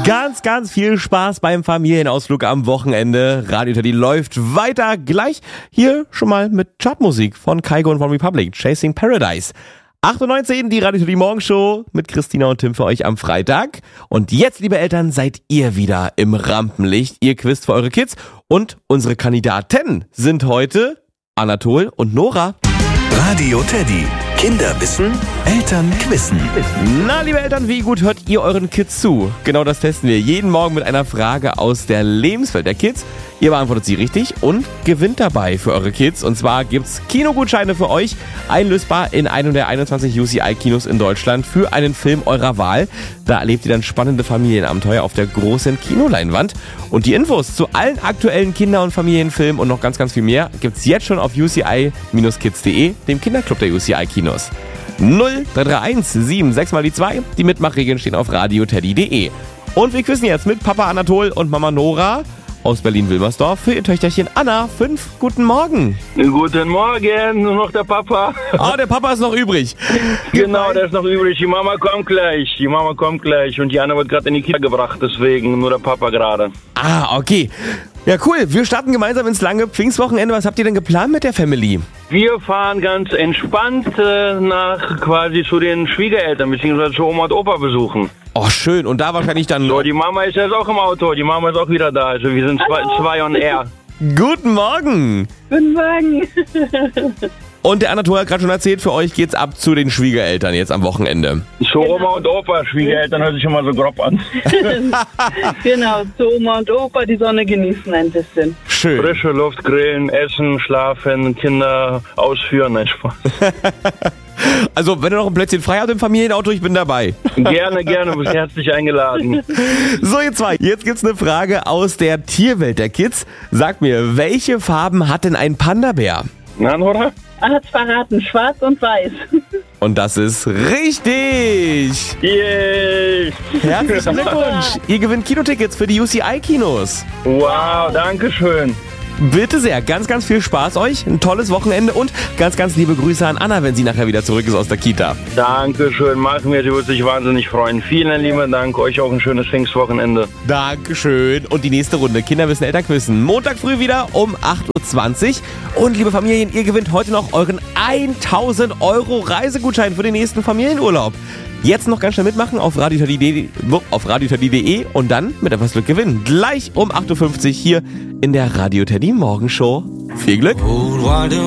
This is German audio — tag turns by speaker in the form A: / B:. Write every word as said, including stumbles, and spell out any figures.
A: Ganz, ganz viel Spaß beim Familienausflug am Wochenende. Radio Teddy läuft weiter. Gleich hier schon mal mit Chartmusik von Kygo und One Republic. Chasing Paradise. acht Uhr neunzehn, die Radio Teddy Morgenshow mit Christina und Tim für euch am Freitag. Und jetzt, liebe Eltern, seid ihr wieder im Rampenlicht. Ihr quizt für eure Kids. Und unsere Kandidaten sind heute Anatol und Nora.
B: Radio Teddy. Kinder wissen, Eltern quizzen.
A: Na, liebe Eltern, wie gut hört ihr euren Kids zu? Genau das testen wir jeden Morgen mit einer Frage aus der Lebenswelt der Kids. Ihr beantwortet sie richtig und gewinnt dabei für eure Kids. Und zwar gibt's Kinogutscheine für euch, einlösbar in einem der einundzwanzig U C I-Kinos in Deutschland für einen Film eurer Wahl. Da erlebt ihr dann spannende Familienabenteuer auf der großen Kinoleinwand. Und die Infos zu allen aktuellen Kinder- und Familienfilmen und noch ganz, ganz viel mehr gibt's jetzt schon auf u c i Bindestrich kids punkt de, dem Kinderclub der U C I-Kinos. null drei drei eins sieben sechs mal die zwei. Die Mitmachregeln stehen auf radio teddy punkt de. Und wir quizzen jetzt mit Papa Anatol und Mama Nora aus Berlin-Wilmersdorf für ihr Töchterchen Anna. Fünf, guten Morgen.
C: Guten Morgen, nur noch der Papa.
A: Oh, der Papa ist noch übrig.
C: Genau, der ist noch übrig. Die Mama kommt gleich. Die Mama kommt gleich. Und die Anna wird gerade in die Kita gebracht, deswegen nur der Papa gerade.
A: Ah, okay. Ja, cool. Wir starten gemeinsam ins lange Pfingstwochenende. Was habt ihr denn geplant mit der Family?
C: Wir fahren ganz entspannt äh, nach quasi zu den Schwiegereltern, beziehungsweise zu Oma und Opa besuchen.
A: Oh, schön. Und da wahrscheinlich dann...
C: So, die Mama ist jetzt auch im Auto. Die Mama ist auch wieder da. Also wir sind zwei, zwei on air.
A: Guten Morgen.
D: Guten Morgen.
A: Und der Anatol hat gerade schon erzählt, für euch geht's ab zu den Schwiegereltern jetzt am Wochenende.
C: Zu Oma und Opa. Schwiegereltern hört sich immer so grob an.
D: Genau, zu Oma und Opa die Sonne genießen ein bisschen.
A: Schön.
C: Frische Luft, grillen, essen, schlafen, Kinder ausführen. Nein, Spaß.
A: Also, wenn ihr noch ein Plätzchen frei habt im Familienauto, ich bin dabei.
C: Gerne, gerne, bist herzlich eingeladen.
A: So, ihr zwei, jetzt gibt's eine Frage aus der Tierwelt der Kids. Sagt mir, welche Farben hat denn ein Panda-Bär?
C: Na, Nora?
D: Er hat's verraten, schwarz und weiß.
A: Und das ist richtig.
C: Yay!
A: Herzlichen Glückwunsch. Ihr gewinnt Kinotickets für die U C I-Kinos.
C: Wow, danke schön.
A: Bitte sehr, ganz, ganz viel Spaß euch, ein tolles Wochenende und ganz, ganz liebe Grüße an Anna, wenn sie nachher wieder zurück ist aus der Kita.
C: Dankeschön, machen wir, sie würde sich wahnsinnig freuen. Vielen lieben Dank, euch auch ein schönes Pfingstwochenende.
A: Dankeschön. Und die nächste Runde Kinder wissen, Eltern quissen. Montag früh wieder um acht Uhr zwanzig. Und liebe Familien, ihr gewinnt heute noch euren tausend Euro Reisegutschein für den nächsten Familienurlaub. Jetzt noch ganz schnell mitmachen auf radio teddy punkt de und dann mit etwas Glück gewinnen. Gleich um acht Uhr fünfzig hier in der Radio Teddy Morgenshow. Viel Glück!